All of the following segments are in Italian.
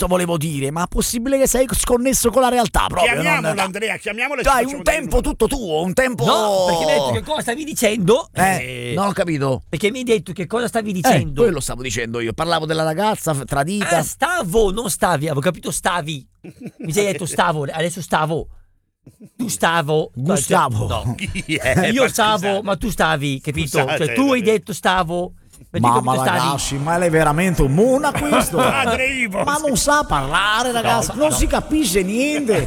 dialetto volevo dire, ma possibile che sei sconnesso con la realtà proprio? Chiamiamolo Andrea, chiamiamolo. Dai, un tempo tutto tuo, un tempo... No, perché mi hai detto che cosa stavi dicendo? Non ho capito. Perché mi hai detto che cosa stavi dicendo? Quello stavo dicendo io, parlavo della ragazza tradita. Ah, stavo, non stavi, avevo capito stavi. Mi sei detto stavo, adesso stavo. Tu stavo. Gustavo. No. Io stavo, ma tu stavi, capito? Scusate, Cioè tu hai detto stavo. Mamma ragazzi, ma lei è veramente un mona questo? Padre Ivo. Ma non sa parlare ragazza, non si capisce niente.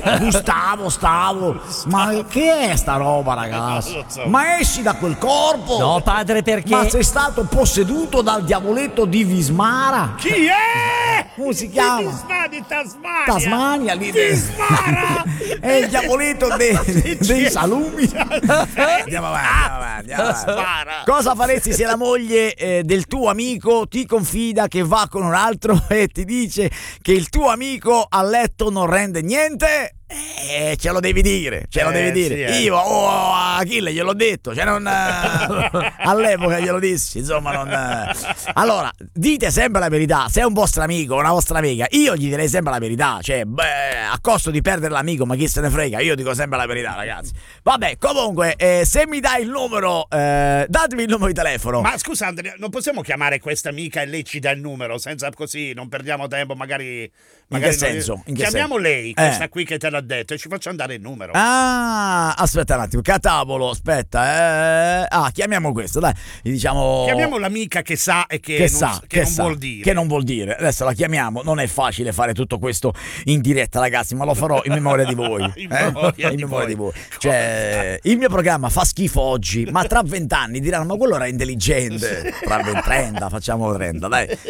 Stavo. Ma che è sta roba ragazzi? Ma esci da quel corpo. No padre, perché? Ma sei stato posseduto dal diavoletto di Vismara. Chi è? Come si chiama? Di Tasmania. Tasmania lì. Vismara. È il diavoletto dei salumi. Andiamo avanti. Cosa faresti se la moglie del tuo amico ti confida che va con un altro e ti dice che il tuo amico a letto non rende niente? Ce lo devi dire, Sì, Io a Achille gliel'ho detto, cioè non all'epoca glielo dissi, insomma non allora, dite sempre la verità. Se è un vostro amico o una vostra amica, io gli direi sempre la verità, cioè a costo di perdere l'amico, ma chi se ne frega, io dico sempre la verità, ragazzi. Vabbè, comunque, se mi dai il numero, datemi il numero di telefono. Ma scusa Andrea, non possiamo chiamare questa amica e lei ci dà il numero, senza così non perdiamo tempo, magari in che senso? Chiamiamo lei, questa qui che te l'ha detto, e ci faccio andare il numero. Ah, aspetta un attimo, catavolo, aspetta. Chiamiamo questo, dai. Gli diciamo. Chiamiamo l'amica che sa e che non vuol dire. Che non vuol dire. Adesso la chiamiamo. Non è facile fare tutto questo in diretta, ragazzi, ma lo farò in memoria di voi. In memoria di voi. Cioè, il mio programma fa schifo oggi, ma tra 20 anni diranno: ma quello era intelligente. Tra 20, 30, facciamo 30,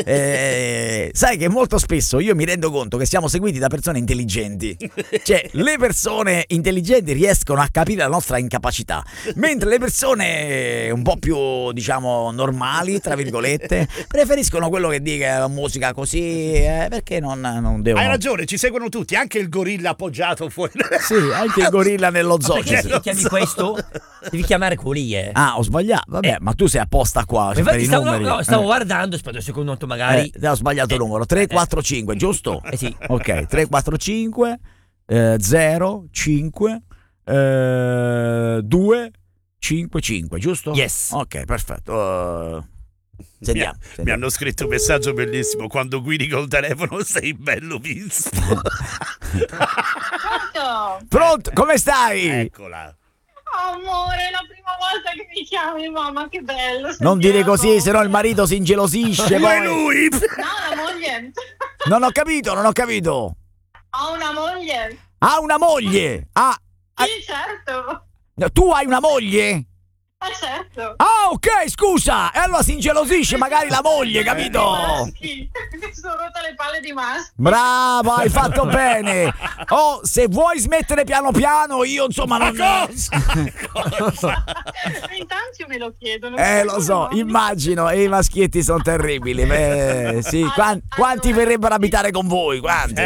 dai. Sai che molto spesso io mi rendo conto che siamo seguiti da persone intelligenti. Cioè, le persone intelligenti riescono a capire la nostra incapacità, mentre le persone un po' più, diciamo, normali, tra virgolette, preferiscono quello che dica musica così, perché non devono... Hai ragione, ci seguono tutti, anche il gorilla appoggiato fuori. Sì, anche il gorilla nello zoo. Perché se chiami questo, devi chiamare quello lì, Ah, ho sbagliato. Vabbè, ma tu sei apposta qua per i numeri. No, stavo guardando, aspetta un secondo, magari. Ho sbagliato il numero, 345, giusto? Sì. Ok, 345 0 5 2 5 5, giusto? Yes. Ok, perfetto. Sentiamo. Mi hanno scritto un messaggio bellissimo: quando guidi col telefono sei bello visto. Pronto? Come stai? Eccola. Amore, è la prima volta che mi chiami, mamma, che bello. Non dire così, se no il marito si ingelosisce. Ma Poi. lui? No, la moglie. Non ho capito. Ho una moglie. Ha una moglie? Sì, certo. Tu hai una moglie? Certo. Ah, ok, scusa. E allora si ingelosisce magari la moglie, capito? Mi sono rotta le palle di maschi. Bravo, hai fatto bene. Oh, se vuoi smettere piano piano, io insomma non... Cosa? In tanti me lo chiedono. Lo so, immagino. E i maschietti sono terribili. Beh, sì. Quanti verrebbero a abitare con voi? Quanti?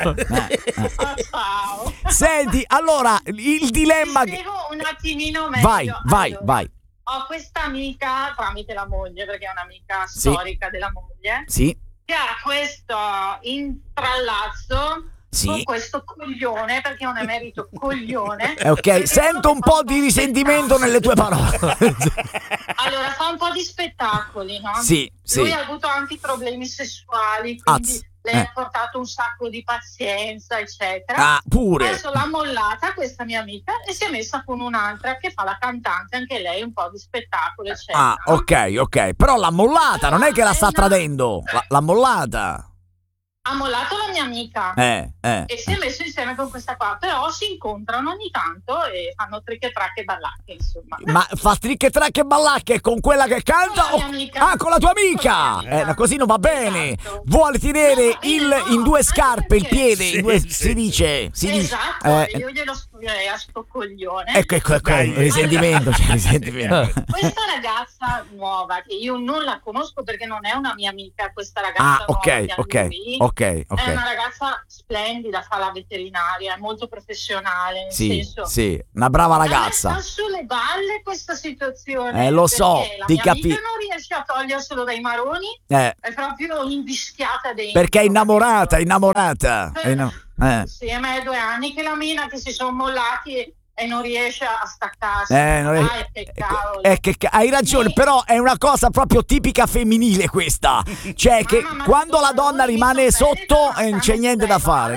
Ciao. Senti, allora, il dilemma... Spiego un attimino meglio. Vai. Ho questa amica tramite la moglie, perché è un'amica storica della moglie, Sì. che ha questo intrallazzo con questo coglione, perché è un emerito coglione. Ok, sento un po' di risentimento nelle tue parole. Allora, fa un po' di spettacoli, no? Sì. Lui ha avuto anche problemi sessuali, quindi lei ha portato un sacco di pazienza, eccetera. Ah, pure. Adesso l'ha mollata questa mia amica e si è messa con un'altra che fa la cantante, anche lei un po' di spettacolo, eccetera. Ah, ok. Però l'ha mollata, non è che la sta tradendo. L'ha mollata. Ha mollato la mia amica E si è messo insieme con questa qua, però si incontrano ogni tanto e fanno tricche tracche ballacche, insomma. Ma fa tricche tracche ballacche con quella che canta? Con la mia amica. Con la tua amica! Così non va bene. Esatto. Vuole tenere in due scarpe il perché- piede, in due, si dice. Esatto, io glielo scriverei a sto coglione. Ecco, il risentimento, c'è il risentimento. Questa ragazza nuova, che io non la conosco perché non è una mia amica, questa ragazza nuova che ha lui, ok. è una ragazza splendida, fa la veterinaria, è molto professionale, nel senso, sì, una brava ragazza. sta sulle balle questa situazione. Lo so, perché la ti mia capisco. amica non riesce a toglierselo dai maroni, è proprio invischiata dentro. Perché è innamorata. Insieme ai 2 anni che la mina, che si sono mollati e non riesce a staccarsi. Che cavolo. Hai ragione, però è una cosa proprio tipica femminile questa. Cioè che quando la donna rimane sotto non c'è niente da fare.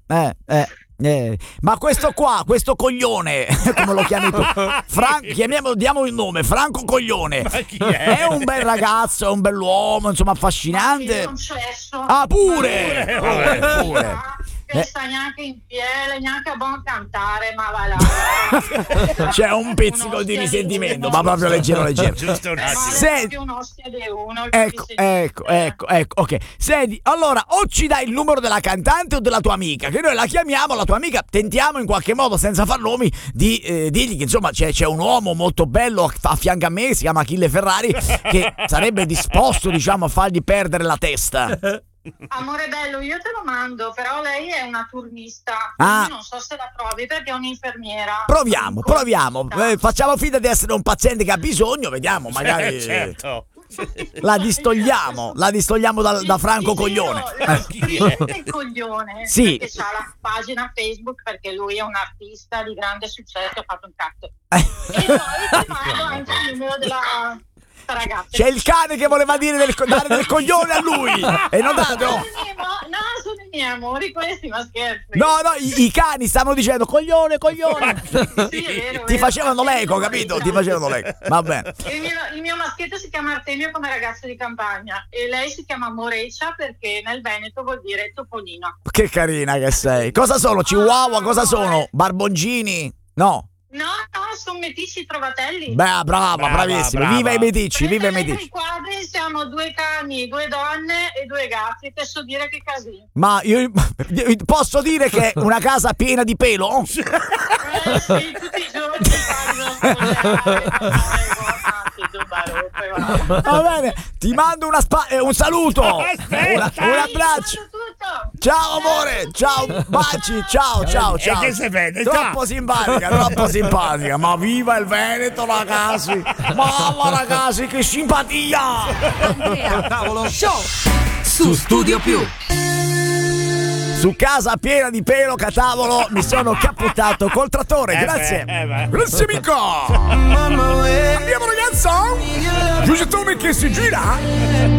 Ma questo coglione, come lo chiami tu? Diamo il nome, Franco Coglione. Ma chi è? È un bel ragazzo, è un bell'uomo, insomma, affascinante. Pure. Che sta neanche in piede, neanche a buon cantare, ma va là. C'è un pizzico di risentimento, ma proprio leggero. Giusto un attimo. Senti, un'ostia di uno. Ecco, ok. Senti, allora, o ci dai il numero della cantante o della tua amica, che noi la chiamiamo, la tua amica, tentiamo in qualche modo, senza far nomi, di dirgli che insomma c'è un uomo molto bello a fianco a me, si chiama Achille Ferrari, che sarebbe disposto, diciamo, a fargli perdere la testa. Amore bello, io te lo mando, però lei è una turnista, quindi non so se la provi perché è un'infermiera. Proviamo. Facciamo finta di essere un paziente che ha bisogno, vediamo, magari. Certo. La distogliamo da Franco Coglione. Il coglione. Sì. Perché c'ha la pagina Facebook, perché lui è un artista di grande successo, ha fatto un cazzo. E poi ti mando anche il numero della ragazza. C'è il cane che voleva dare del coglione a lui e non dato. No, sono i miei amori questi, ma scherzi. No, i cani stanno dicendo coglione. Sì, è vero, Ti facevano l'eco, capito? Ti facevano l'eco. Va bene. Il mio maschietto si chiama Artemio come ragazzo di campagna e lei si chiama Moreccia perché nel Veneto vuol dire topolino. Che carina che sei. Cosa sono? Chihuahua? Cosa sono? Barboncini? No. No, sono meticci trovatelli. Beh, bravissima. Viva i meticci. I quadri siamo 2 cani, 2 donne e 2 gatti. Ti so dire che casino. Ma io posso dire che è una casa piena di pelo? Sì, tutti i giorni Va bene, ti mando un saluto. Un abbraccio. Ciao amore, ciao, baci, ciao. E che sei Veneto? Troppo simpatica, ma viva il Veneto, ragazzi. Mamma ragazzi, che simpatia. Andrea Tavolo Show su Studio Più. Su casa piena di pelo, Catavolo, mi sono cappottato col trattore, grazie. Grazie amico. Andiamo ragazzo. Giusettone che si gira.